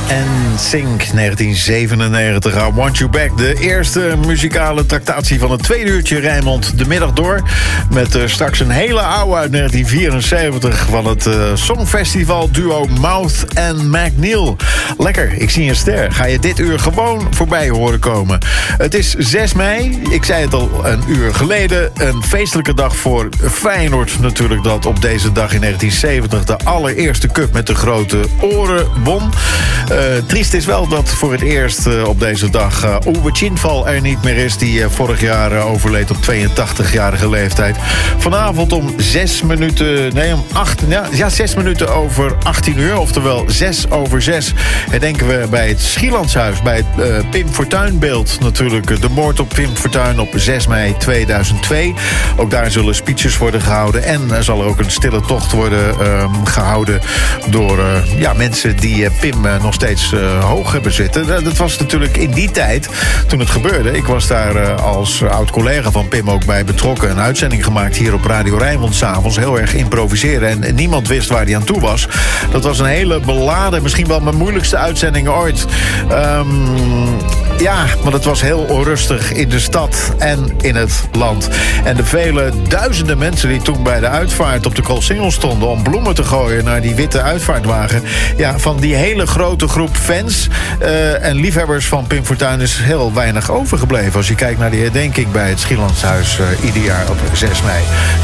NSYNC 1997, I Want You Back. De eerste muzikale tractatie van het tweede uurtje Rijnmond de middag door. Met straks een hele oude uit 1974 van het Songfestival duo Mouth and McNeil. Lekker, ik zie een ster. Ga je dit uur gewoon voorbij horen komen. Het is 6 mei, ik zei het al een uur geleden. Een feestelijke dag voor Feyenoord natuurlijk, dat op deze dag in 1970 de allereerste cup met de grote oren won. Triest is wel dat voor het eerst op deze dag Uwe Chinval er niet meer is, die vorig jaar overleed op 82-jarige leeftijd. Vanavond om 6 minuten over 18 uur, oftewel 6 over 6, herdenken we bij het Schielandshuis, bij het Pim Fortuynbeeld natuurlijk, de moord op Pim Fortuyn op 6 mei 2002. Ook daar zullen speeches worden gehouden en er zal er ook een stille tocht worden gehouden door mensen die Pim nog steeds hoog hebben zitten. Dat was natuurlijk in die tijd, toen het gebeurde. Ik was daar als oud-collega van Pim ook bij betrokken. Een uitzending gemaakt hier op Radio Rijnmond 's avonds. Heel erg improviseren en niemand wist waar hij aan toe was. Dat was een hele beladen, misschien wel mijn moeilijkste uitzending ooit. Want het was heel onrustig in de stad en in het land. En de vele duizenden mensen die toen bij de uitvaart op de Koolsingel stonden om bloemen te gooien naar die witte uitvaartwagen. Ja, van die hele grote groep fans en liefhebbers van Pim Fortuyn is heel weinig overgebleven. Als je kijkt naar die herdenking bij het Schielandshuis ieder jaar op 6 mei.